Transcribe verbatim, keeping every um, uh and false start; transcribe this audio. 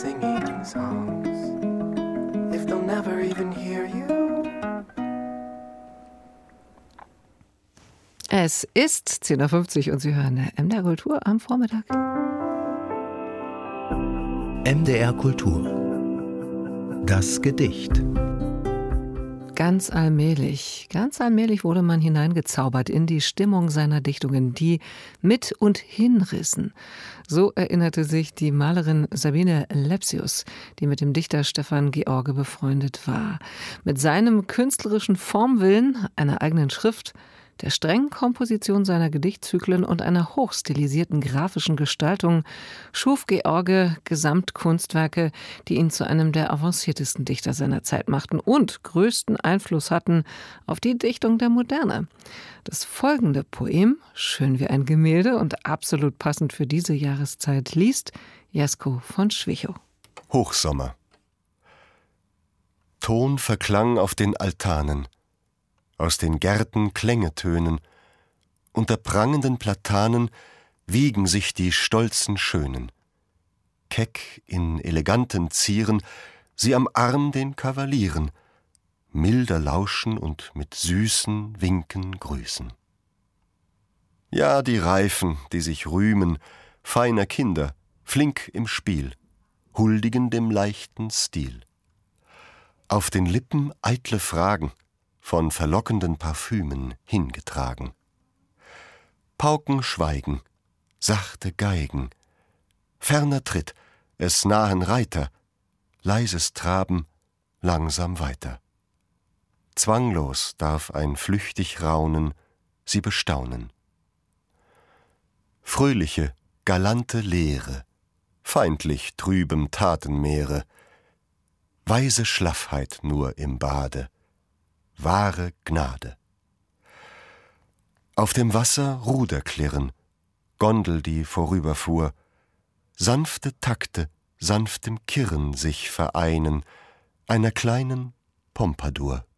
singing songs if they'll never even hear you? Es ist zehn Uhr fünfzig und Sie hören M D R Kultur am Vormittag. M D R Kultur. Das Gedicht. Ganz allmählich, ganz allmählich wurde man hineingezaubert in die Stimmung seiner Dichtungen, die mit und hinrissen. So erinnerte sich die Malerin Sabine Lepsius, die mit dem Dichter Stefan George befreundet war. Mit seinem künstlerischen Formwillen, einer eigenen Schrift, der strengen Komposition seiner Gedichtzyklen und einer hochstilisierten grafischen Gestaltung schuf George Gesamtkunstwerke, die ihn zu einem der avanciertesten Dichter seiner Zeit machten und größten Einfluss hatten auf die Dichtung der Moderne. Das folgende Poem, schön wie ein Gemälde und absolut passend für diese Jahreszeit, liest Jesko von Schwichow. Hochsommer. Ton verklang auf den Altanen, aus den Gärten Klänge tönen, unter prangenden Platanen wiegen sich die stolzen Schönen. Keck in eleganten Zieren, sie am Arm den Kavalieren, milder lauschen und mit süßen Winken grüßen. Ja, die Reifen, die sich rühmen, feiner Kinder, flink im Spiel, huldigen dem leichten Stil. Auf den Lippen eitle Fragen, von verlockenden Parfümen hingetragen. Pauken schweigen, sachte Geigen, ferner Tritt, es nahen Reiter, leises Traben, langsam weiter. Zwanglos darf ein flüchtig Raunen sie bestaunen. Fröhliche, galante Lehre, feindlich trübem Tatenmeere, weise Schlaffheit nur im Bade, wahre Gnade. Auf dem Wasser Ruderklirren, Gondel, die vorüberfuhr, sanfte Takte, sanftem Kirren sich vereinen, einer kleinen Pompadour.